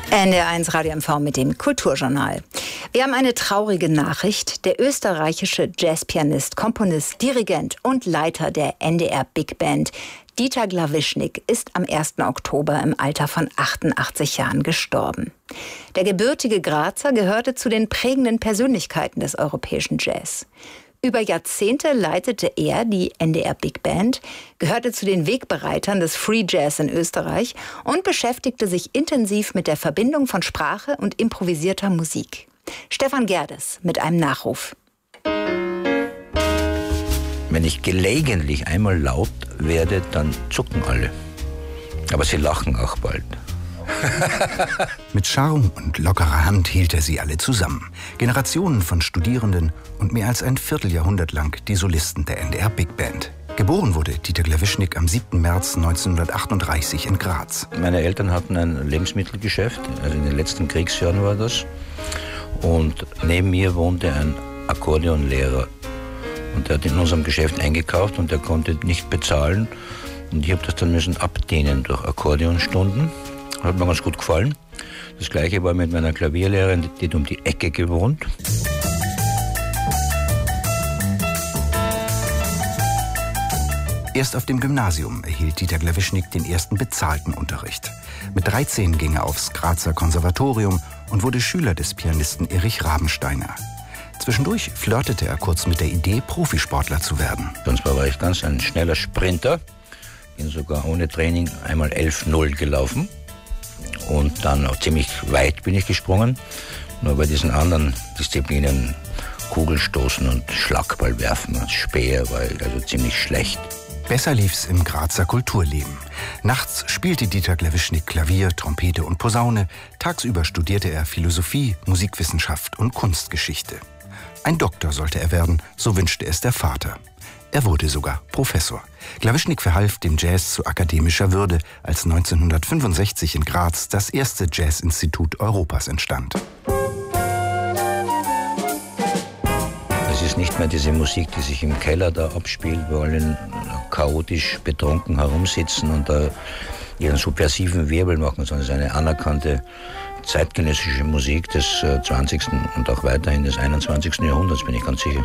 NDR1 Radio MV mit dem Kulturjournal. Wir haben eine traurige Nachricht. Der österreichische Jazzpianist, Komponist, Dirigent und Leiter der NDR Big Band, Dieter Glawischnik, ist am 1. Oktober im Alter von 88 Jahren gestorben. Der gebürtige Grazer gehörte zu den prägenden Persönlichkeiten des europäischen Jazz. Über Jahrzehnte leitete er die NDR Big Band, gehörte zu den Wegbereitern des Free Jazz in Österreich und beschäftigte sich intensiv mit der Verbindung von Sprache und improvisierter Musik. Stefan Gerdes mit einem Nachruf. Wenn ich gelegentlich einmal laut werde, dann zucken alle. Aber sie lachen auch bald. Mit Charme und lockerer Hand hielt er sie alle zusammen. Generationen von Studierenden und mehr als ein Vierteljahrhundert lang die Solisten der NDR Big Band. Geboren wurde Dieter Glawischnik am 7. März 1938 in Graz. Meine Eltern hatten ein Lebensmittelgeschäft, also in den letzten Kriegsjahren war das. Und neben mir wohnte ein Akkordeonlehrer. Und der hat in unserem Geschäft eingekauft und der konnte nicht bezahlen. Und ich habe das dann müssen abdehnen durch Akkordeonstunden. Hat mir ganz gut gefallen. Das Gleiche war mit meiner Klavierlehrerin, die hat um die Ecke gewohnt. Erst auf dem Gymnasium erhielt Dieter Glawischnik den ersten bezahlten Unterricht. Mit 13 ging er aufs Grazer Konservatorium und wurde Schüler des Pianisten Erich Rabensteiner. Zwischendurch flirtete er kurz mit der Idee, Profisportler zu werden. Sonst war ich ganz ein schneller Sprinter. Bin sogar ohne Training einmal 11:0 gelaufen. Und dann auch ziemlich weit bin ich gesprungen. Nur bei diesen anderen Disziplinen, Kugelstoßen und Schlagball werfen und Speer, war ich also ziemlich schlecht. Besser lief's im Grazer Kulturleben. Nachts spielte Dieter Glawischnik Klavier, Trompete und Posaune. Tagsüber studierte er Philosophie, Musikwissenschaft und Kunstgeschichte. Ein Doktor sollte er werden, so wünschte es der Vater. Er wurde sogar Professor. Glawischnik verhalf dem Jazz zu akademischer Würde, als 1965 in Graz das erste Jazzinstitut Europas entstand. Es ist nicht mehr diese Musik, die sich im Keller da abspielt, wo alle chaotisch betrunken herumsitzen und da ihren subversiven Wirbel machen, sondern es ist eine anerkannte zeitgenössische Musik des 20. und auch weiterhin des 21. Jahrhunderts, bin ich ganz sicher.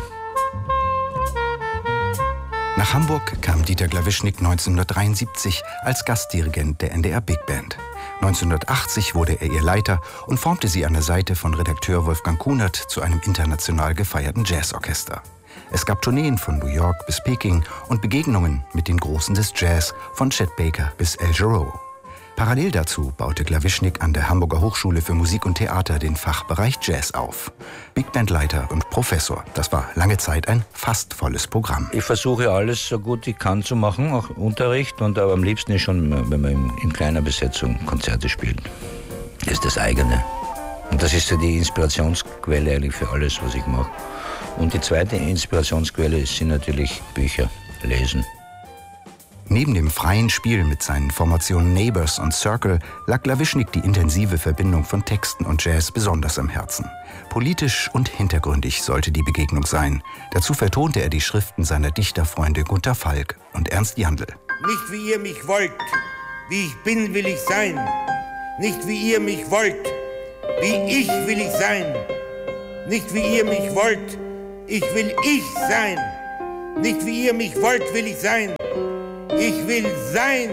Nach Hamburg kam Dieter Glawischnik 1973 als Gastdirigent der NDR Big Band. 1980 wurde er ihr Leiter und formte sie an der Seite von Redakteur Wolfgang Kunert zu einem international gefeierten Jazzorchester. Es gab Tourneen von New York bis Peking und Begegnungen mit den Großen des Jazz, von Chet Baker bis Al Jarreau. Parallel dazu baute Glawischnik an der Hamburger Hochschule für Musik und Theater den Fachbereich Jazz auf. Big Bandleiter und Professor, das war lange Zeit ein fast volles Programm. Ich versuche alles so gut ich kann zu machen, auch Unterricht, und aber am liebsten ist schon, wenn man in kleiner Besetzung Konzerte spielt. Das ist das eigene. Und das ist so die Inspirationsquelle eigentlich für alles, was ich mache. Und die zweite Inspirationsquelle sind natürlich Bücher, Lesen. Neben dem freien Spiel mit seinen Formationen Neighbors und Circle lag Glawischnik die intensive Verbindung von Texten und Jazz besonders am Herzen. Politisch und hintergründig sollte die Begegnung sein. Dazu vertonte er die Schriften seiner Dichterfreunde Gunther Falk und Ernst Jandl. Nicht wie ihr mich wollt, wie ich bin, will ich sein. Nicht wie ihr mich wollt, wie ich will ich sein. Nicht wie ihr mich wollt, ich will ich sein. Nicht wie ihr mich wollt, will ich sein. Ich will sein.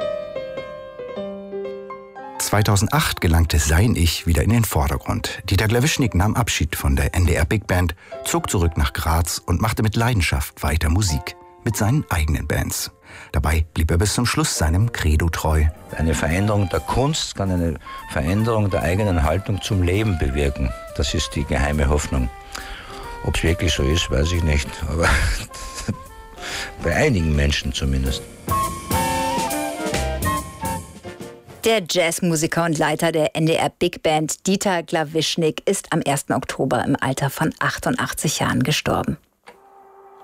2008 gelangte sein Ich wieder in den Vordergrund. Dieter Glawischnik nahm Abschied von der NDR Big Band, zog zurück nach Graz und machte mit Leidenschaft weiter Musik. Mit seinen eigenen Bands. Dabei blieb er bis zum Schluss seinem Credo treu. Eine Veränderung der Kunst kann eine Veränderung der eigenen Haltung zum Leben bewirken. Das ist die geheime Hoffnung. Ob es wirklich so ist, weiß ich nicht. Aber bei einigen Menschen zumindest. Der Jazzmusiker und Leiter der NDR Big Band Dieter Glawischnik ist am 1. Oktober im Alter von 88 Jahren gestorben.